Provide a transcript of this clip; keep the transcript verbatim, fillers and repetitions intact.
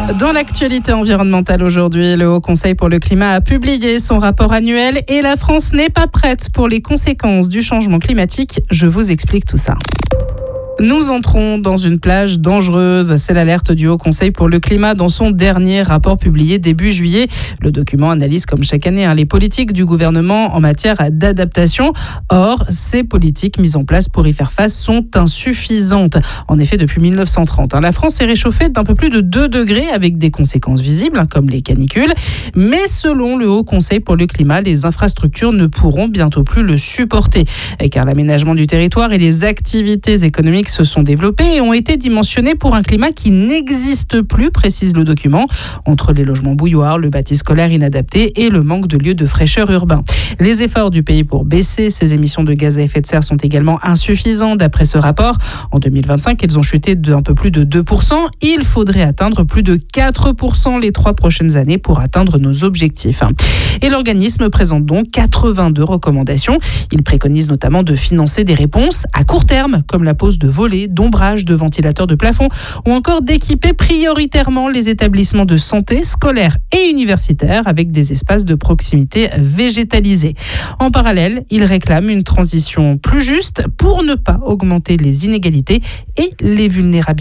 Dans l'actualité environnementale aujourd'hui, le Haut Conseil pour le climat a publié son rapport annuel et la France n'est pas prête pour les conséquences du changement climatique. Je vous explique tout ça. Nous entrons dans une plage dangereuse. C'est l'alerte du Haut Conseil pour le climat dans son dernier rapport publié début juillet. Le document analyse comme chaque année hein, les politiques du gouvernement en matière d'adaptation. Or, ces politiques mises en place pour y faire face sont insuffisantes. En effet, depuis mille neuf cent trente, hein, la France s'est réchauffée d'un peu plus de deux degrés avec des conséquences visibles hein, comme les canicules. Mais selon le Haut Conseil pour le climat, les infrastructures ne pourront bientôt plus le supporter. Car l'aménagement du territoire et les activités économiques se sont développés et ont été dimensionnés pour un climat qui n'existe plus, précise le document, entre les logements bouilloires, le bâti scolaire inadapté et le manque de lieux de fraîcheur urbain. Les efforts du pays pour baisser ses émissions de gaz à effet de serre sont également insuffisants d'après ce rapport. En deux mille vingt-cinq, elles ont chuté d'un peu plus de deux pour cent. Il faudrait atteindre plus de quatre pour cent les trois prochaines années pour atteindre nos objectifs. Et l'organisme présente donc quatre-vingt-deux recommandations. Il préconise notamment de financer des réponses à court terme, comme la pose de volets, d'ombrage, de ventilateurs de plafond, ou encore d'équiper prioritairement les établissements de santé, scolaires et universitaires avec des espaces de proximité végétalisés. En parallèle, il réclame une transition plus juste pour ne pas augmenter les inégalités et les vulnérabilités.